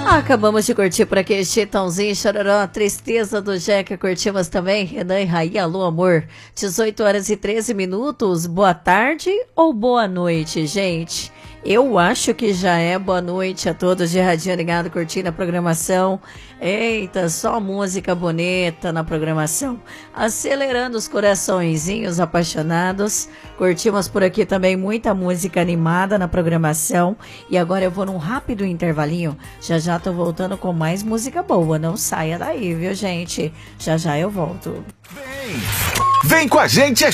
Acabamos de curtir por aqui Chitãozinho, Chororó, Tristeza do Jeca. Curtimos também Renan e Raí, Alô Amor. 18 horas e 13 minutos. Boa tarde ou boa noite, gente? Eu acho que já é boa noite a todos de Radinho Ligado, curtindo a programação. Eita, só música bonita na programação. Acelerando os coraçõezinhos apaixonados. Curtimos por aqui também muita música animada na programação. E agora eu vou num rápido intervalinho. Já já tô voltando com mais música boa. Não saia daí, viu, gente? Já já eu volto. Vem com a gente, é